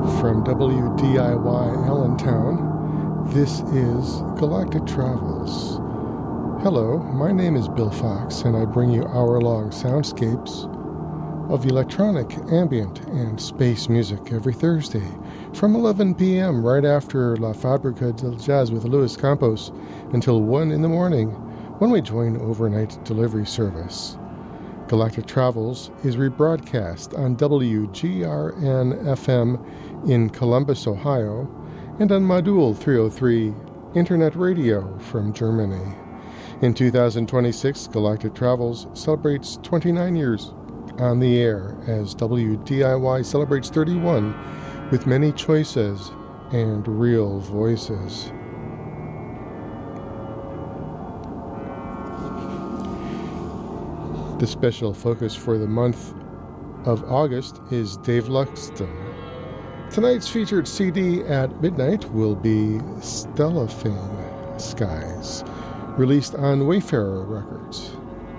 From WDIY Allentown, this is Galactic Travels. Hello, my name is Bill Fox, and I bring you hour-long soundscapes of electronic, ambient, and space music every Thursday from 11 p.m. right after La Fabrica del Jazz with Luis Campos until 1 in the morning when we join overnight delivery service. Galactic Travels is rebroadcast on WGRN-FM in Columbus, Ohio, and on Modul 303 Internet Radio from Germany. In 2026, Galactic Travels celebrates 29 years on the air as WDIY celebrates 31 with many choices and real voices. The special focus for the month of August is Dave Luxton. Tonight's featured CD at midnight will be Stellafane Skies, released on Wayfarer Records.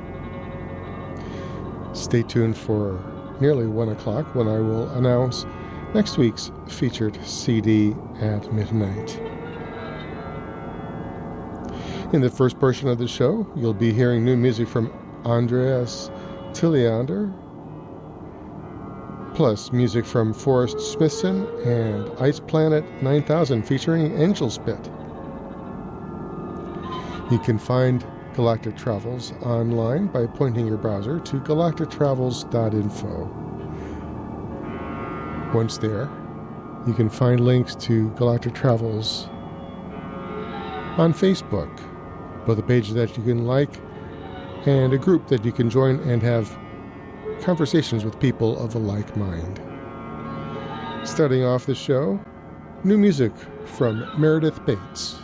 Stay tuned for nearly 1 o'clock when I will announce next week's featured CD at midnight. In the first portion of the show, you'll be hearing new music from Andreas Tilliander, plus music from Forrest Smithson and Ice Planet 9000 featuring Angel Spit. You can find Galactic Travels online by pointing your browser to galactictravels.info. Once there, you can find links to Galactic Travels on Facebook, both a page that you can like and a group that you can join and have conversations with people of a like mind. Starting off the show, new music from Meredith Bates.